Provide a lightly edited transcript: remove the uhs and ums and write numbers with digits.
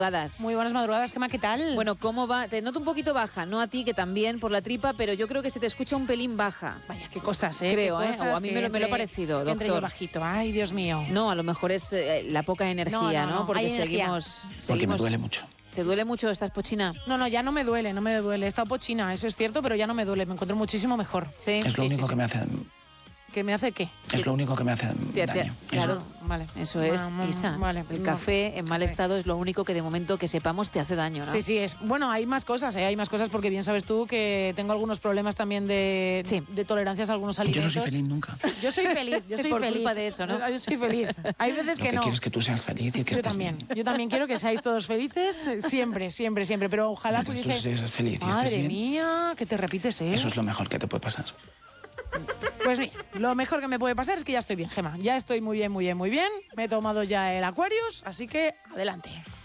Muy buenas madrugadas, Gemma, ¿qué tal? Bueno, ¿cómo va? Te noto un poquito baja, no a ti, que también por la tripa, pero yo creo que se te escucha un pelín baja. Vaya, qué cosas, ¿eh? Creo, qué cosas, o a mí me lo ha parecido, Entre yo doctor. bajito, ay, Dios mío. No, a lo mejor es la poca energía, ¿no? Porque seguimos... Porque me duele mucho. ¿Te duele mucho? ¿Estás pochina? No, ya no me duele. He estado pochina, eso es cierto, pero ya no me duele, me encuentro muchísimo mejor. Sí. Es lo único que me hace... ¿Que me hace qué? Es lo único que me hace daño. Claro, vale. Eso es, Isa. Vale, el café en mal estado es lo único que de momento que sepamos te hace daño, ¿no? Sí, es. Bueno, hay más cosas, hay más cosas porque bien sabes tú que tengo algunos problemas también de tolerancias a algunos alimentos. Yo no soy feliz nunca. Yo soy feliz, Por culpa de eso, ¿no? Yo soy feliz. Hay veces que no. Lo que quieres es que tú seas feliz y que estés también. bien. Yo también quiero que seáis todos felices, siempre. Pero ojalá Mientras pudiese... tú seas feliz y estés Madre bien, mía, que te repites, ¿eh? eso es lo mejor que te puede pasar. Pues mira, lo mejor que me puede pasar es que ya estoy bien, Gemma. Ya estoy muy bien. Me he tomado ya el Aquarius, así que adelante.